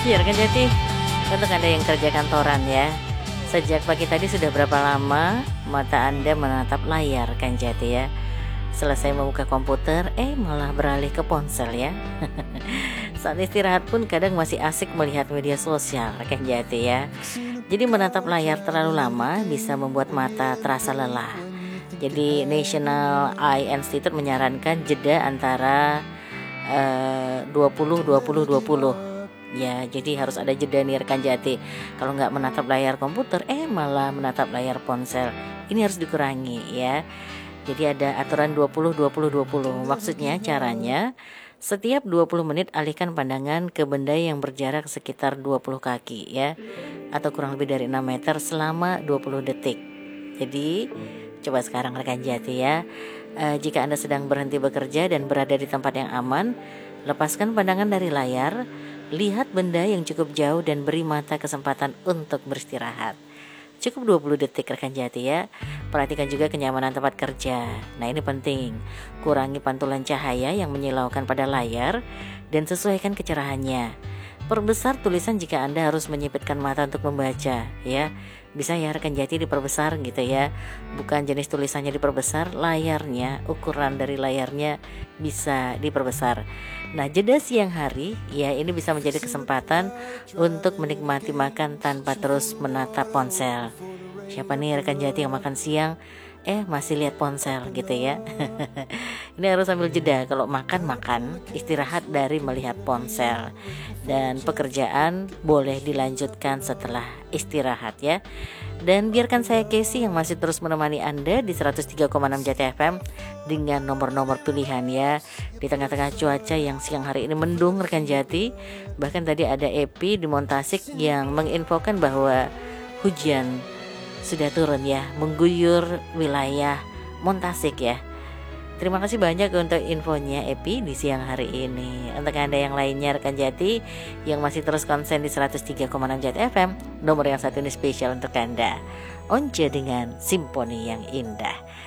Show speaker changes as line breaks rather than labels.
Ya rekan Jati, untuk Anda yang kerja kantoran ya, sejak pagi tadi sudah berapa lama mata Anda menatap layar rekan Jati ya? Selesai membuka komputer, malah beralih ke ponsel ya. Saat istirahat pun kadang masih asik melihat media sosial rekan Jati ya. Jadi menatap layar terlalu lama bisa membuat mata terasa lelah. Jadi National Eye Institute menyarankan jeda antara 20-20-20. Ya, jadi harus ada jeda nih rekan Jati. Kalau nggak menatap layar komputer, malah menatap layar ponsel. Ini harus dikurangi ya. Jadi ada aturan 20-20-20. Maksudnya caranya setiap 20 menit alihkan pandangan ke benda yang berjarak sekitar 20 kaki ya, atau kurang lebih dari 6 meter selama 20 detik. Jadi coba sekarang rekan Jati ya. Jika Anda sedang berhenti bekerja dan berada di tempat yang aman, lepaskan pandangan dari layar, lihat benda yang cukup jauh dan beri mata kesempatan untuk beristirahat. Cukup 20 detik rekan Jati ya. Perhatikan juga kenyamanan tempat kerja. Nah ini penting. Kurangi pantulan cahaya yang menyilaukan pada layar dan sesuaikan kecerahannya. Perbesar tulisan jika Anda harus menyipitkan mata untuk membaca ya. Bisa ya rekan Jati diperbesar gitu ya. Bukan jenis tulisannya diperbesar, layarnya, ukuran dari layarnya bisa diperbesar. Nah jeda siang hari ya, ini bisa menjadi kesempatan untuk menikmati makan tanpa terus menatap ponsel. Siapa nih rekan Jati yang makan siang masih lihat ponsel gitu ya. Ini harus sambil jeda. Kalau makan, istirahat dari melihat ponsel. Dan pekerjaan boleh dilanjutkan setelah istirahat ya. Dan biarkan saya Casey yang masih terus menemani Anda di 103,6 Jati FM dengan nomor-nomor pilihan ya. Di tengah-tengah cuaca yang siang hari ini mendung rekan Jati. Bahkan tadi ada Epi di Montasik yang menginfokan bahwa hujan sudah turun ya, mengguyur wilayah Montasik ya. Terima kasih banyak untuk infonya Epi di siang hari ini. Untuk Anda yang lainnya rekan Jati yang masih terus konsen di 103,6 Jati FM, nomor yang satu ini spesial untuk Anda. Once dengan Simponi yang indah.